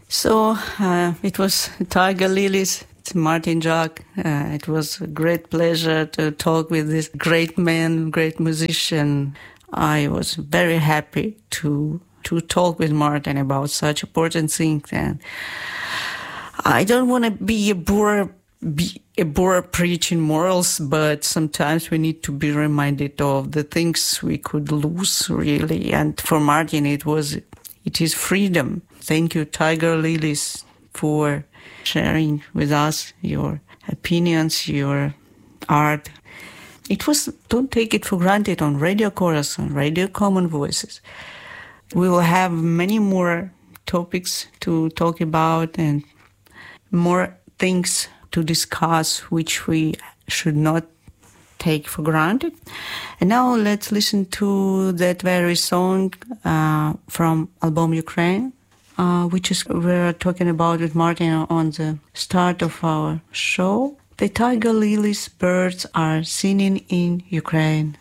So it was Tiger Lilies, Martin Jacques. It was a great pleasure to talk with this great man, great musician. I was very happy to talk with Martin about such important things. And I don't want to be a bore preaching morals, but sometimes we need to be reminded of the things we could lose, really. And for Martin, it is freedom. Thank you, Tiger Lilies, for sharing with us your opinions, your art. It was, don't take it for granted, on Radio Chorus, on Radio Common Voices. We will have many more topics to talk about and more things to discuss which we should not take for granted. And now let's listen to that very song from album Ukraine, which is we're talking about with Martin on the start of our show. The Tiger Lilies birds are singing in Ukraine.